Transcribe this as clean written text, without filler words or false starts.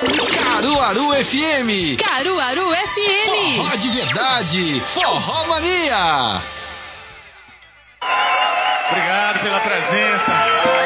Caruaru FM. Caruaru FM. Forró de verdade. Forró Mania. Obrigado pela presença.